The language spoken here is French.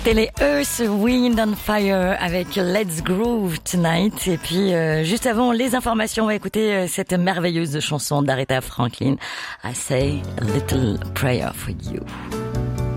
C'était les Earth, Wind and Fire avec Let's Groove Tonight. Et puis, juste avant les informations, on va écouter cette merveilleuse chanson d'Aretha Franklin, I Say a Little Prayer for You.